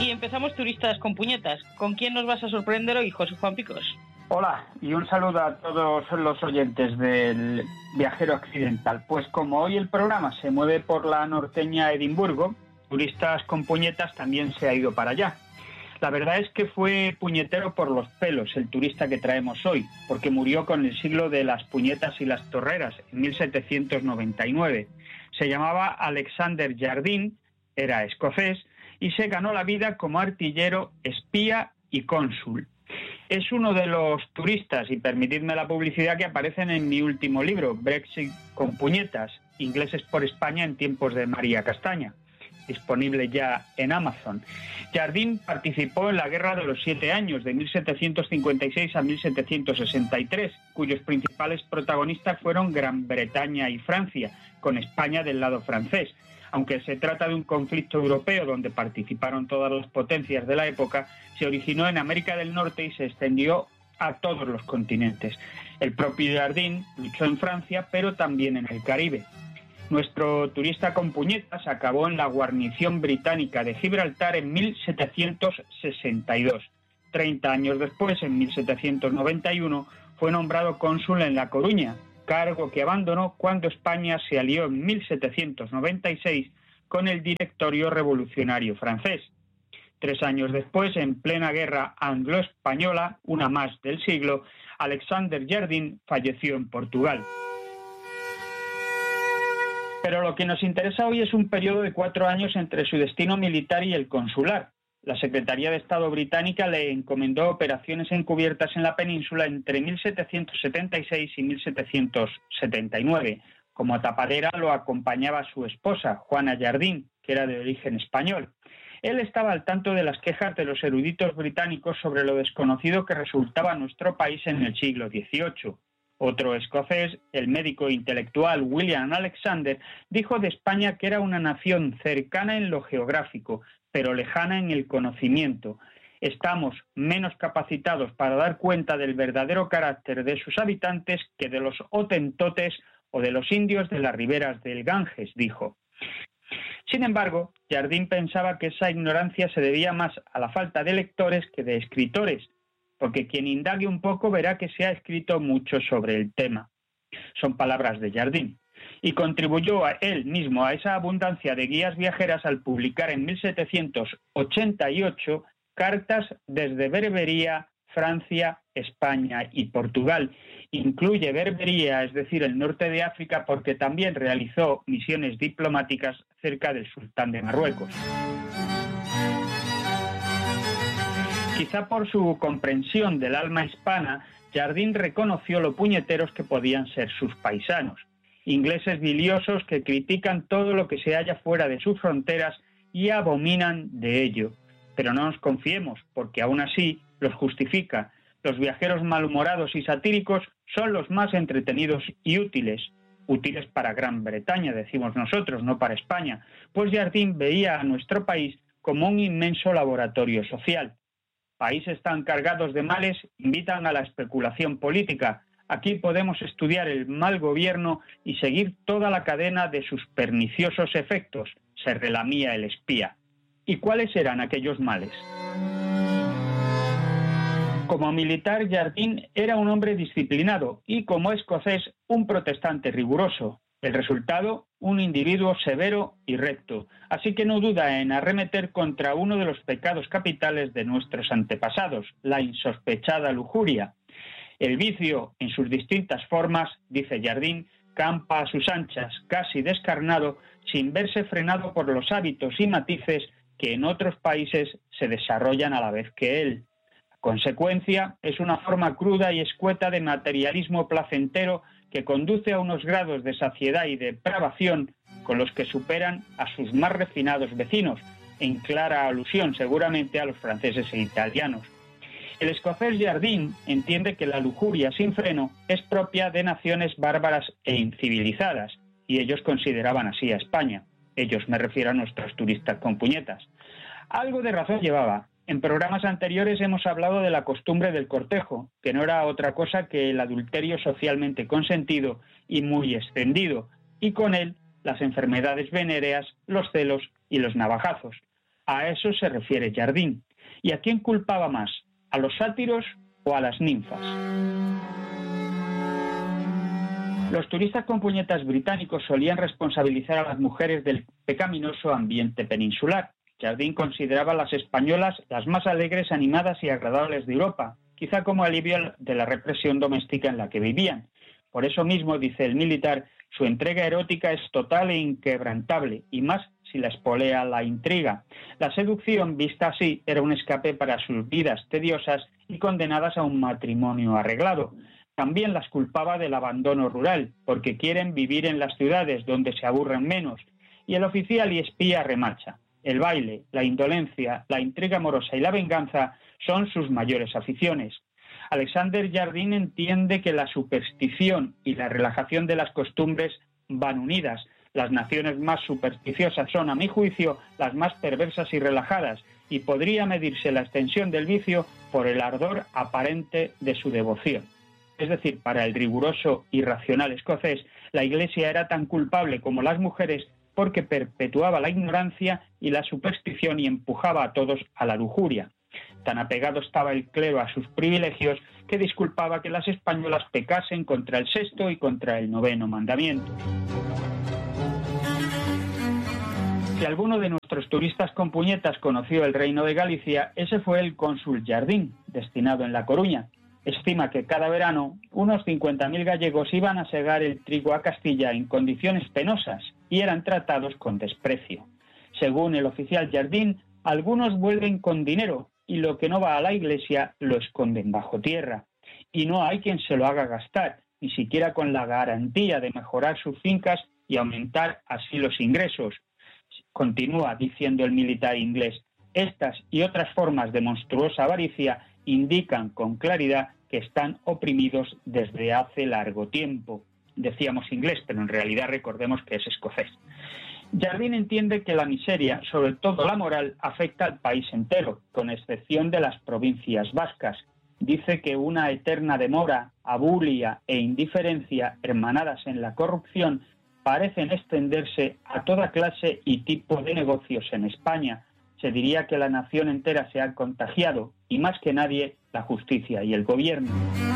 Y empezamos Turistas con Puñetas. ¿Con quién nos vas a sorprender hoy, José Juan Picos? Hola, y un saludo a todos los oyentes del Viajero Accidental. Pues como hoy el programa se mueve por la norteña Edimburgo, Turistas con Puñetas también se ha ido para allá. La verdad es que fue puñetero por los pelos el turista que traemos hoy, porque murió con el siglo de las puñetas y las torreras, en 1799. Se llamaba Alexander Jardine, era escocés, y se ganó la vida como artillero, espía y cónsul. Es uno de los turistas, y permitidme la publicidad, que aparecen en mi último libro, Brexit con Puñetas, ingleses por España en tiempos de María Castaña, disponible ya en Amazon. Jardine participó en la Guerra de los 7 Años, de 1756 a 1763, cuyos principales protagonistas fueron Gran Bretaña y Francia, con España del lado francés. Aunque se trata de un conflicto europeo donde participaron todas las potencias de la época, se originó en América del Norte y se extendió a todos los continentes. El propio Jardine luchó en Francia, pero también en el Caribe. Nuestro turista con puñetas acabó en la guarnición británica de Gibraltar en 1762. 30 años después, en 1791, fue nombrado cónsul en La Coruña, cargo que abandonó cuando España se alió en 1796 con el Directorio Revolucionario francés. 3 años después, en plena guerra anglo-española, una más del siglo, Alexander Jardine falleció en Portugal. Pero lo que nos interesa hoy es un periodo de 4 años entre su destino militar y el consular. La Secretaría de Estado británica le encomendó operaciones encubiertas en la península entre 1776 y 1779. Como tapadera lo acompañaba su esposa, Juana Jardine, que era de origen español. Él estaba al tanto de las quejas de los eruditos británicos sobre lo desconocido que resultaba nuestro país en el siglo XVIII. Otro escocés, el médico intelectual William Alexander, dijo de España que era una nación cercana en lo geográfico, pero lejana en el conocimiento. Estamos menos capacitados para dar cuenta del verdadero carácter de sus habitantes que de los hotentotes o de los indios de las riberas del Ganges, dijo. Sin embargo, Jardine pensaba que esa ignorancia se debía más a la falta de lectores que de escritores, porque quien indague un poco verá que se ha escrito mucho sobre el tema. Son palabras de Jardine. Y contribuyó a él mismo a esa abundancia de guías viajeras al publicar en 1788 cartas desde Berbería, Francia, España y Portugal. Incluye Berbería, es decir, el norte de África, porque también realizó misiones diplomáticas cerca del sultán de Marruecos. Quizá por su comprensión del alma hispana, Jardine reconoció lo puñeteros que podían ser sus paisanos. Ingleses biliosos que critican todo lo que se halla fuera de sus fronteras y abominan de ello. Pero no nos confiemos, porque aún así los justifica. Los viajeros malhumorados y satíricos son los más entretenidos y útiles. Útiles para Gran Bretaña, decimos nosotros, no para España, pues Jardine veía a nuestro país como un inmenso laboratorio social. Países tan cargados de males invitan a la especulación política. Aquí podemos estudiar el mal gobierno y seguir toda la cadena de sus perniciosos efectos, se relamía el espía. ¿Y cuáles eran aquellos males? Como militar, Jardine era un hombre disciplinado y, como escocés, un protestante riguroso. El resultado, un individuo severo y recto, así que no duda en arremeter contra uno de los pecados capitales de nuestros antepasados, la insospechada lujuria. El vicio, en sus distintas formas, dice Jardine, campa a sus anchas, casi descarnado, sin verse frenado por los hábitos y matices que en otros países se desarrollan a la vez que él. La consecuencia es una forma cruda y escueta de materialismo placentero que conduce a unos grados de saciedad y depravación con los que superan a sus más refinados vecinos, en clara alusión seguramente a los franceses e italianos. El escocés Jardine entiende que la lujuria sin freno es propia de naciones bárbaras e incivilizadas, y ellos consideraban así a España. Ellos, me refiero a nuestros turistas con puñetas. Algo de razón llevaba. En programas anteriores hemos hablado de la costumbre del cortejo, que no era otra cosa que el adulterio socialmente consentido y muy extendido, y con él las enfermedades venéreas, los celos y los navajazos. A eso se refiere Jardín. ¿Y a quién culpaba más? ¿A los sátiros o a las ninfas? Los turistas con puñetas británicos solían responsabilizar a las mujeres del pecaminoso ambiente peninsular. Jardín consideraba a las españolas las más alegres, animadas y agradables de Europa, quizá como alivio de la represión doméstica en la que vivían. Por eso mismo, dice el militar, su entrega erótica es total e inquebrantable, y más si la espolea la intriga. La seducción, vista así, era un escape para sus vidas tediosas y condenadas a un matrimonio arreglado. También las culpaba del abandono rural, porque quieren vivir en las ciudades donde se aburren menos. Y el oficial y espía remarcha. El baile, la indolencia, la intriga amorosa y la venganza son sus mayores aficiones. Alexander Jardín entiende que la superstición y la relajación de las costumbres van unidas. Las naciones más supersticiosas son, a mi juicio, las más perversas y relajadas, y podría medirse la extensión del vicio por el ardor aparente de su devoción. Es decir, para el riguroso y racional escocés, la Iglesia era tan culpable como las mujeres porque perpetuaba la ignorancia y la superstición y empujaba a todos a la lujuria. Tan apegado estaba el clero a sus privilegios que disculpaba que las españolas pecasen contra el sexto y contra el noveno mandamiento. Si alguno de nuestros turistas con puñetas conoció el reino de Galicia, ese fue el cónsul Jardín, destinado en La Coruña. Estima que cada verano unos 50.000 gallegos iban a segar el trigo a Castilla en condiciones penosas y eran tratados con desprecio. Según el oficial Jardín, algunos vuelven con dinero y lo que no va a la iglesia lo esconden bajo tierra. Y no hay quien se lo haga gastar, ni siquiera con la garantía de mejorar sus fincas y aumentar así los ingresos. Continúa diciendo el militar inglés, estas y otras formas de monstruosa avaricia indican con claridad que están oprimidos desde hace largo tiempo. Decíamos inglés, pero en realidad recordemos que es escocés. Jardín entiende que la miseria, sobre todo la moral, afecta al país entero, con excepción de las provincias vascas. Dice que una eterna demora, abulia e indiferencia hermanadas en la corrupción parecen extenderse a toda clase y tipo de negocios en España. Se diría que la nación entera se ha contagiado, y más que nadie, la justicia y el gobierno.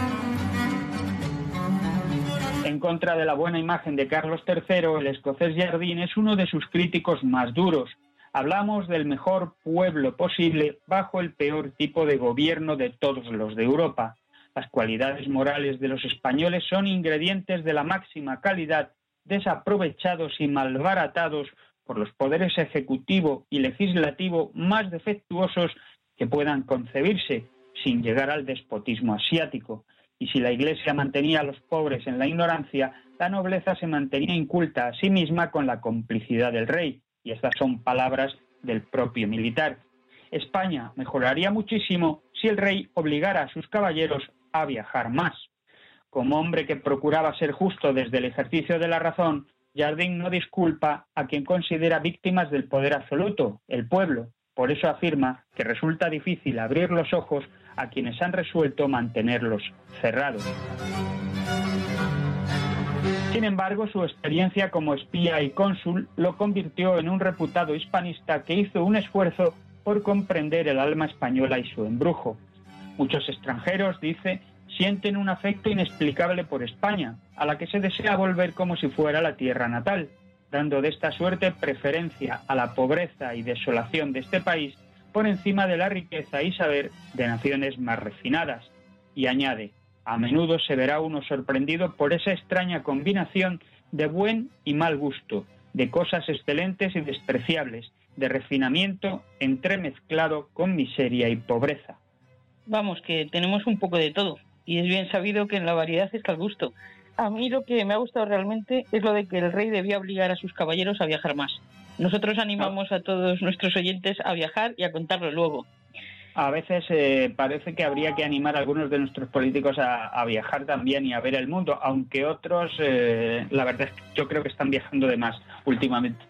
En contra de la buena imagen de Carlos III, el escocés Jardín es uno de sus críticos más duros. Hablamos del mejor pueblo posible bajo el peor tipo de gobierno de todos los de Europa. Las cualidades morales de los españoles son ingredientes de la máxima calidad, desaprovechados y malbaratados por los poderes ejecutivo y legislativo más defectuosos que puedan concebirse, sin llegar al despotismo asiático. Y si la Iglesia mantenía a los pobres en la ignorancia, la nobleza se mantenía inculta a sí misma con la complicidad del rey. Y estas son palabras del propio militar. España mejoraría muchísimo si el rey obligara a sus caballeros a viajar más. Como hombre que procuraba ser justo desde el ejercicio de la razón, Jardín no disculpa a quien considera víctimas del poder absoluto, el pueblo. Por eso afirma que resulta difícil abrir los ojos a quienes han resuelto mantenerlos cerrados. Sin embargo, su experiencia como espía y cónsul lo convirtió en un reputado hispanista que hizo un esfuerzo por comprender el alma española y su embrujo. Muchos extranjeros, dice, sienten un afecto inexplicable por España, a la que se desea volver como si fuera la tierra natal, dando de esta suerte preferencia a la pobreza y desolación de este país por encima de la riqueza y saber de naciones más refinadas. Y añade, a menudo se verá uno sorprendido por esa extraña combinación de buen y mal gusto, de cosas excelentes y despreciables, de refinamiento entremezclado con miseria y pobreza. Vamos, que tenemos un poco de todo, y es bien sabido que en la variedad está el gusto. A mí lo que me ha gustado realmente es lo de que el rey debía obligar a sus caballeros a viajar más. Nosotros animamos a todos nuestros oyentes a viajar y a contarlo luego. A veces parece que habría que animar a algunos de nuestros políticos a viajar también y a ver el mundo, aunque otros, la verdad es que yo creo que están viajando de más últimamente.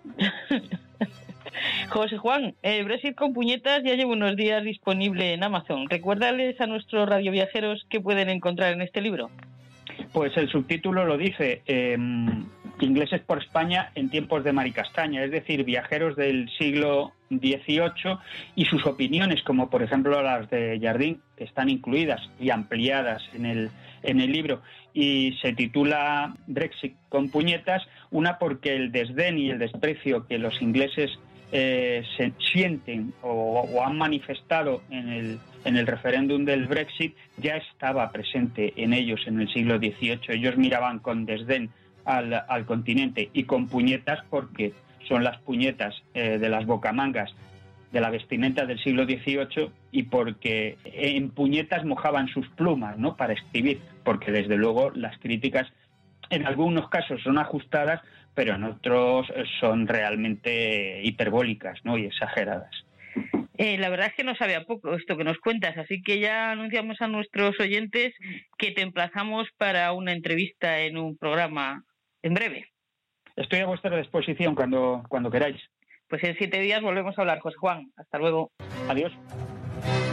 José Juan, Brexit con puñetas ya lleva unos días disponible en Amazon. Recuérdales a nuestros radioviajeros qué pueden encontrar en este libro. Pues el subtítulo lo dice, ingleses por España en tiempos de Maricastaña, es decir, viajeros del siglo XVIII y sus opiniones, como por ejemplo las de Jardín, que están incluidas y ampliadas en el libro, y se titula Brexit con puñetas, una porque el desdén y el desprecio que los ingleses se sienten o han manifestado en el referéndum del Brexit ya estaba presente en ellos en el siglo XVIII. Ellos miraban con desdén al continente, y con puñetas porque son las puñetas de las bocamangas de la vestimenta del siglo XVIII, y porque en puñetas mojaban sus plumas, ¿no?, para escribir, porque desde luego las críticas en algunos casos son ajustadas, pero en otros son realmente hiperbólicas, ¿no?, y exageradas. La verdad es que no sabía poco esto que nos cuentas, así que ya anunciamos a nuestros oyentes que te emplazamos para una entrevista en un programa en breve. Estoy a vuestra disposición cuando queráis. Pues en 7 días volvemos a hablar, José Juan. Hasta luego. Adiós.